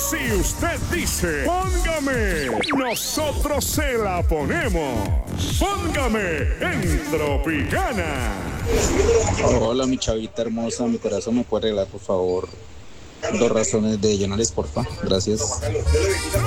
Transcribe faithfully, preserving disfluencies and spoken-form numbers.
Si usted dice, póngame, nosotros se la ponemos. Póngame en Tropicana. Hola, mi chavita hermosa, mi corazón, ¿me puede regalar, por favor, dos razones de Llenales, porfa? Gracias.